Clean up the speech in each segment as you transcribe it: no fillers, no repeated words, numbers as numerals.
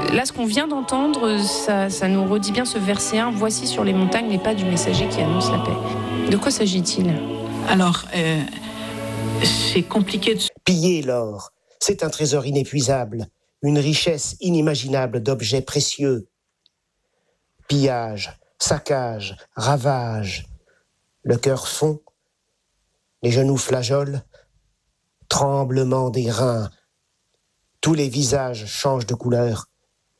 Là, ce qu'on vient d'entendre, ça nous redit bien ce verset 1. Voici sur les montagnes les pas du messager qui annonce la paix. De quoi s'agit-il ? Alors, c'est compliqué de... Piller l'or, c'est un trésor inépuisable, une richesse inimaginable d'objets précieux. Pillage, saccage, ravage, le cœur fond, les genoux flageolent, tremblement des reins, tous les visages changent de couleur.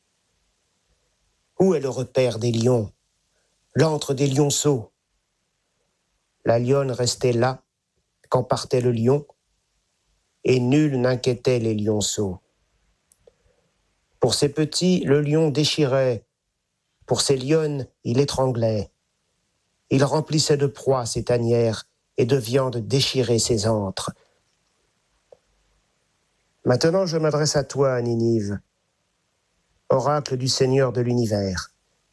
Où est le repère des lions, l'antre des lionceaux ? La lionne restait là quand partait le lion, et nul n'inquiétait les lionceaux. Pour ses petits, le lion déchirait, pour ses lionnes, il étranglait. Il remplissait de proie ses tanières et de viande déchirée ses antres. Maintenant, je m'adresse à toi, Ninive, oracle du Seigneur de l'univers.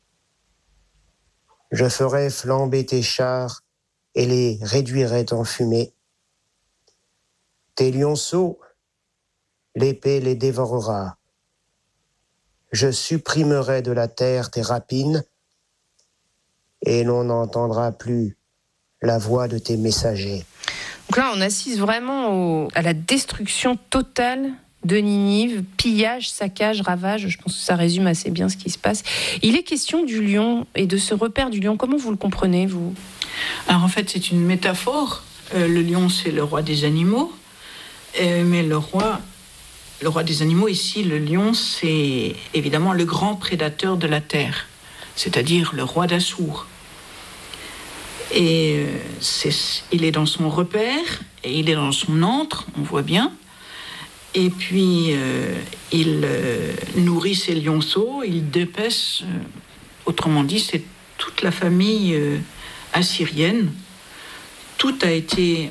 Je ferai flamber tes chars et les réduirai en fumée. Tes lionceaux, l'épée les dévorera. Je supprimerai de la terre tes rapines et l'on n'entendra plus la voix de tes messagers. Donc là, on assiste vraiment à la destruction totale de Ninive, pillage, saccage, ravage. Je pense que ça résume assez bien ce qui se passe. Il est question du lion et de ce repère du lion. Comment vous le comprenez, vous ? Alors en fait, c'est une métaphore. Le lion, c'est le roi des animaux. Mais le roi des animaux, ici, le lion, c'est évidemment le grand prédateur de la terre, c'est-à-dire le roi d'Assour. Et il est dans son repère, et il est dans son antre, on voit bien. Et puis, il nourrit ses lionceaux, il dépèce, autrement dit, c'est toute la famille assyrienne. Tout a été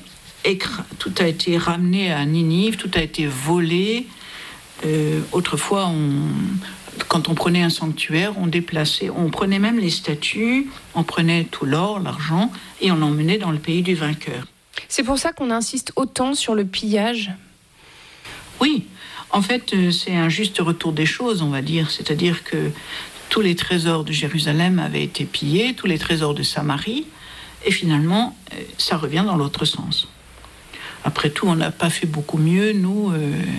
ramené à Ninive, tout a été volé. Autrefois, quand on prenait un sanctuaire, on prenait même les statues, on prenait tout l'or, l'argent, et on l'emmenait dans le pays du vainqueur. C'est pour ça qu'on insiste autant sur le pillage ? Oui, en fait, c'est un juste retour des choses, on va dire. C'est-à-dire que tous les trésors de Jérusalem avaient été pillés, tous les trésors de Samarie, et finalement, ça revient dans l'autre sens. Après tout, on n'a pas fait beaucoup mieux. Nous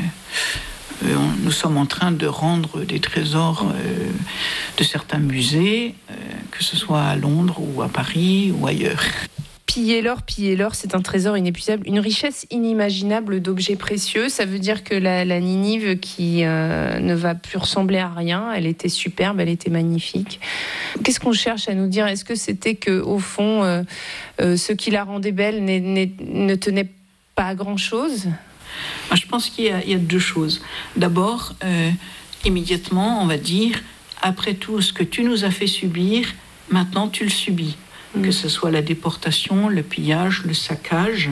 sommes en train de rendre des trésors de certains musées, que ce soit à Londres ou à Paris ou ailleurs. Piller l'or, c'est un trésor inépuisable, une richesse inimaginable d'objets précieux. Ça veut dire que la Ninive qui ne va plus ressembler à rien, elle était superbe, elle était magnifique. Qu'est-ce qu'on cherche à nous dire ? Est-ce que c'était qu'au fond, ce qui la rendait belle ne tenait pas à grand-chose ? Je pense qu'il y a deux choses. D'abord, immédiatement, on va dire, après tout ce que tu nous as fait subir, maintenant tu le subis. Que ce soit la déportation, le pillage, le saccage.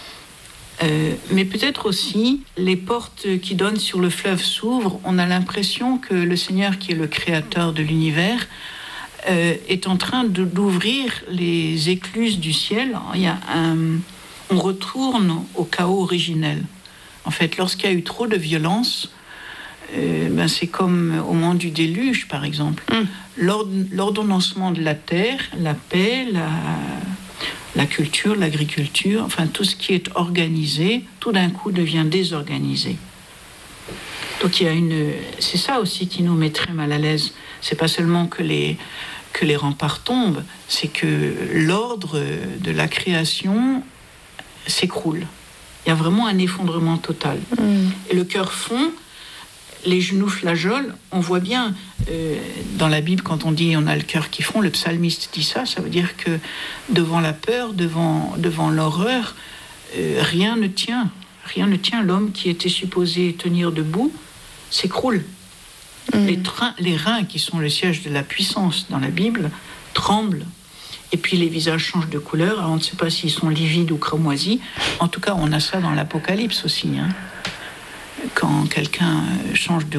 Mais peut-être aussi, les portes qui donnent sur le fleuve s'ouvrent. On a l'impression que le Seigneur, qui est le créateur de l'univers, est en train d'ouvrir les écluses du ciel. On retourne au chaos originel. En fait, lorsqu'il y a eu trop de violence, c'est comme au moment du déluge, par exemple. L'ordonnancement de la terre, la paix, la culture, l'agriculture, enfin tout ce qui est organisé, tout d'un coup devient désorganisé. Donc c'est ça aussi qui nous met très mal à l'aise. C'est pas seulement que les remparts tombent, c'est que l'ordre de la création s'écroule. Il y a vraiment un effondrement total. Et le cœur fond, les genoux flageolent. On voit bien dans la Bible, quand on dit on a le cœur qui fond, le psalmiste dit ça, ça veut dire que devant la peur, devant l'horreur, rien ne tient. Rien ne tient. L'homme qui était supposé tenir debout s'écroule. Les reins, qui sont le siège de la puissance dans la Bible, tremblent. Et puis les visages changent de couleur. Alors on ne sait pas s'ils sont livides ou cramoisis. En tout cas, on a ça dans l'Apocalypse aussi. Quand quelqu'un change de